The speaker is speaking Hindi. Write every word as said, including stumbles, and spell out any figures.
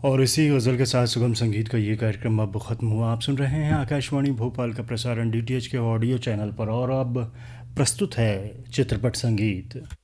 और इसी गज़ल के साथ सुगम संगीत का ये कार्यक्रम अब ख़त्म हुआ। आप सुन रहे हैं आकाशवाणी भोपाल का प्रसारण डीटीएच के ऑडियो चैनल पर, और अब प्रस्तुत है चित्रपट संगीत।